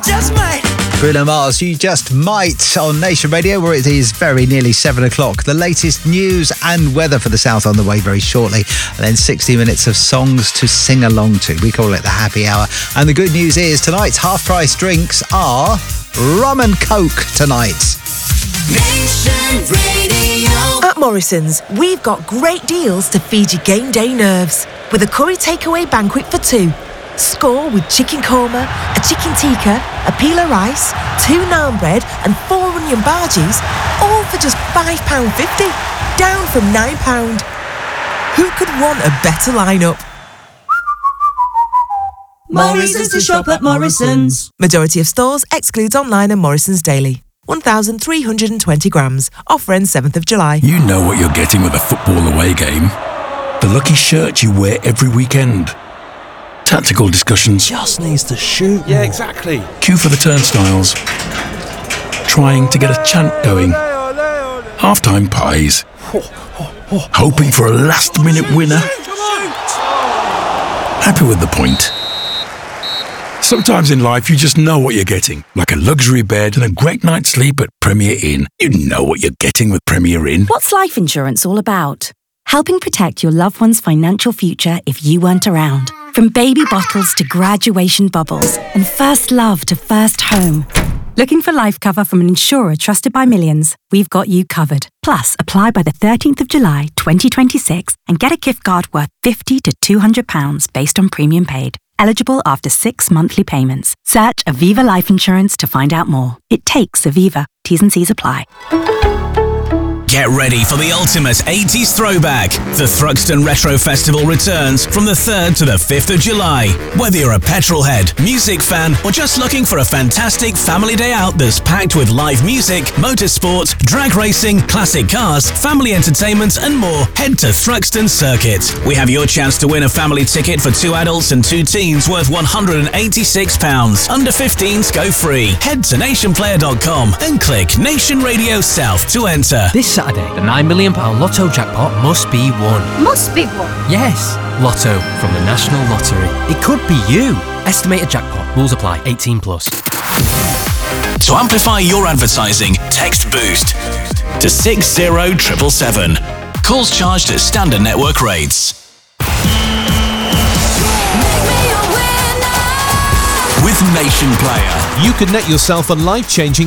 Just might. Bruno Mars, You Just Might on Nation Radio, where it is very nearly 7 o'clock. The latest news and weather for the south on the way very shortly. And then 60 minutes of songs to sing along to. We call it the happy hour. And the good news is tonight's half-price drinks are rum and coke tonight. Nation Radio. At Morrison's, we've got great deals to feed your game day nerves. With a curry takeaway banquet for two. Score with chicken korma, a chicken tikka, a pila rice, 2 naan bread and 4 onion bhajis, all for just £5.50, down from £9. Who could want a better lineup? Morrison's to shop at Morrison's. Majority of stores excludes online and Morrison's daily. 1,320 grams. Offer ends 7th of July. You know what you're getting with a football away game. The lucky shirt you wear every weekend. Tactical discussions. Just needs to shoot. Yeah, exactly. Queue for the turnstiles. Trying to get a chant going. Half-time pies. Hoping for a last-minute winner. Happy with the point. Sometimes in life you just know what you're getting. Like a luxury bed and a great night's sleep at Premier Inn. You know what you're getting with Premier Inn. What's life insurance all about? Helping protect your loved one's financial future if you weren't around. From baby bottles to graduation bubbles and first love to first home. Looking for life cover from an insurer trusted by millions? We've got you covered. Plus, apply by the 13th of July 2026 and get a gift card worth £50 to £200 based on premium paid. Eligible after 6 monthly payments. Search Aviva Life Insurance to find out more. It takes Aviva. T's and C's apply. Get ready for the ultimate 80s throwback. The Thruxton Retro Festival returns from the 3rd to the 5th of July. Whether you're a petrol head, music fan, or just looking for a fantastic family day out that's packed with live music, motorsport, drag racing, classic cars, family entertainment, and more, head to Thruxton Circuit. We have your chance to win a family ticket for 2 adults and 2 teens worth £186. Under 15s go free. Head to nationplayer.com and click Nation Radio South to enter. This Saturday, the £9 million Lotto jackpot must be won. Must be won? Yes, Lotto from the National Lottery. It could be you. Estimated jackpot. Rules apply. 18 plus. To amplify your advertising, text BOOST to 60777. Calls charged at standard network rates. With Nation Player, you could net yourself a life-changing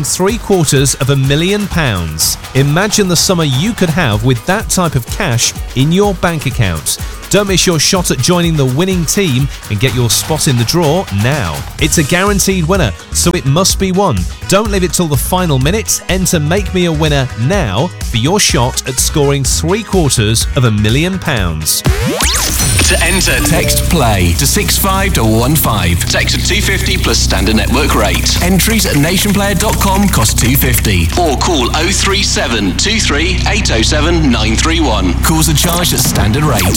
£750,000. Imagine the summer you could have with that type of cash in your bank account. Don't miss your shot at joining the winning team and get your spot in the draw now. It's a guaranteed winner, so it must be won. Don't leave it till the final minute. Enter Make Me a Winner now for your shot at scoring £750,000. To enter, text PLAY to 65215. Text at 250 plus standard network rate. Entries at nationplayer.com cost £250. Or call 037 23 807 931. Calls are charged at standard rate.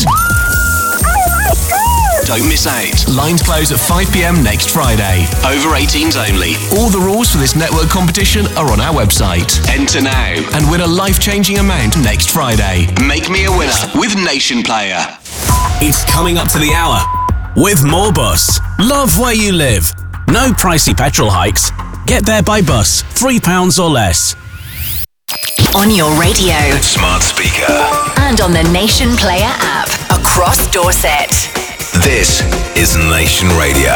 Don't miss out. Lines close at 5 p.m. next Friday. Over 18s only. All the rules for this network competition are on our website. Enter now and win a life-changing amount next Friday. Make me a winner with Nation Player. It's coming up to the hour with more Bus. Love where you live. No pricey petrol hikes. Get there by bus. £3 or less. On your radio, smart speaker, and on the Nation Player app across Dorset. This is Nation Radio.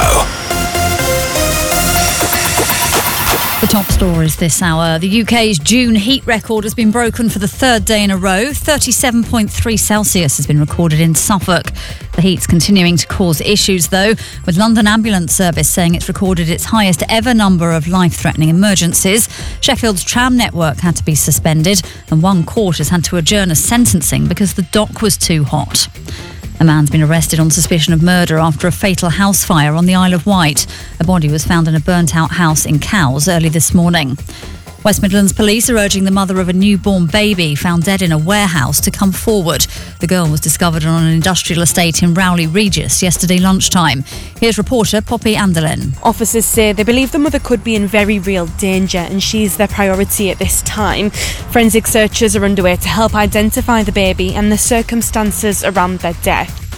The top stories this hour. The UK's June heat record has been broken for the 3rd day in a row. 37.3 Celsius has been recorded in Suffolk. The heat's continuing to cause issues, though, with London Ambulance Service saying it's recorded its highest ever number of life-threatening emergencies. Sheffield's tram network had to be suspended, and one court has had to adjourn a sentencing because the dock was too hot. A man's been arrested on suspicion of murder after a fatal house fire on the Isle of Wight. A body was found in a burnt-out house in Cowes early this morning. West Midlands Police are urging the mother of a newborn baby found dead in a warehouse to come forward. The girl was discovered on an industrial estate in Rowley Regis yesterday lunchtime. Here's reporter Poppy Anderlin. Officers say they believe the mother could be in very real danger and she's their priority at this time. Forensic searches are underway to help identify the baby and the circumstances around their death.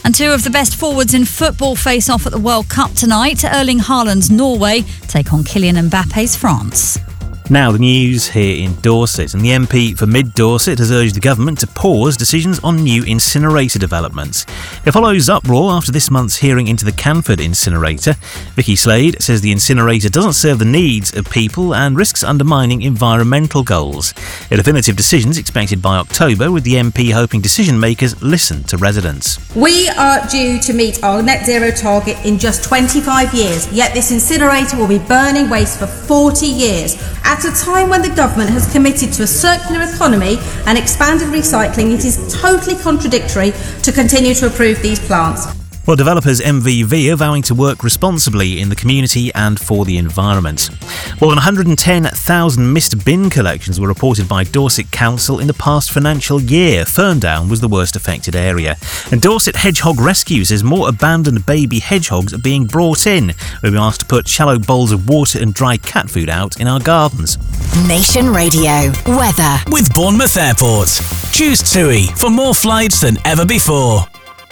And two of the best forwards in football face off at the World Cup tonight. Erling Haaland's Norway take on Kylian Mbappe's France. Now the news here in Dorset, and the MP for Mid Dorset has urged the government to pause decisions on new incinerator developments. It follows uproar after this month's hearing into the Canford incinerator. Vicky Slade says the incinerator doesn't serve the needs of people and risks undermining environmental goals. A definitive decision is expected by October, with the MP hoping decision makers listen to residents. We are due to meet our net zero target in just 25 years, yet this incinerator will be burning waste for 40 years. At a time when the government has committed to a circular economy and expanded recycling, it is totally contradictory to continue to approve these plants. Well, developers MVV are vowing to work responsibly in the community and for the environment. More than 110,000 missed bin collections were reported by Dorset Council in the past financial year. Ferndown was the worst affected area. And Dorset Hedgehog Rescue says more abandoned baby hedgehogs are being brought in. We've been asked to put shallow bowls of water and dry cat food out in our gardens. Nation Radio weather with Bournemouth Airport. Choose TUI for more flights than ever before.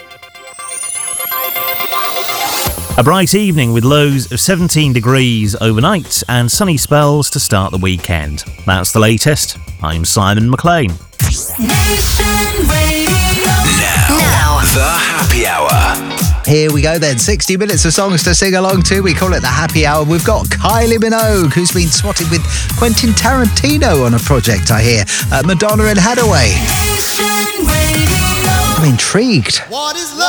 A bright evening with lows of 17 degrees overnight and sunny spells to start the weekend. That's the latest. I'm Simon McLean. Nation Radio. Now, the happy hour. Here we go then, 60 minutes of songs to sing along to. We call it the happy hour. We've got Kylie Minogue, who's been spotted with Quentin Tarantino on a project, I hear. Madonna and Hathaway. Nation Radio. I'm intrigued. What is love?